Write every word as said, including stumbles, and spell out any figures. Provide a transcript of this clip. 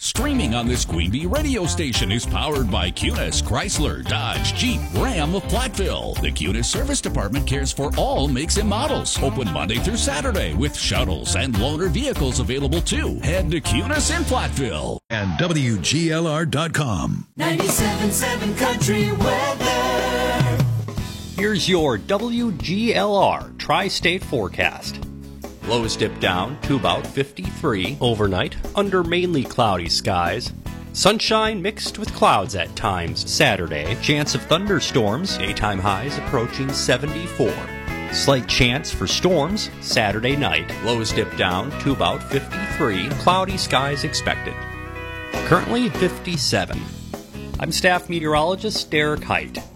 Streaming on this Queen Bee radio station is powered by Cunis, Chrysler, Dodge, Jeep, Ram of Platteville. The Cunis Service Department cares for all makes and models. Open Monday through Saturday with shuttles and loaner vehicles available too. Head to Cunis in Platteville. And W G L R dot com. ninety-seven point seven Country Weather. Here's your W G L R Tri-State forecast. Lows dip down to about fifty-three overnight under mainly cloudy skies. Sunshine mixed with clouds at times Saturday. Chance of thunderstorms, daytime highs approaching seventy-four. Slight chance for storms Saturday night. Lows dip down to about fifty-three. Cloudy skies expected. Currently fifty-seven. I'm staff meteorologist Derek Height.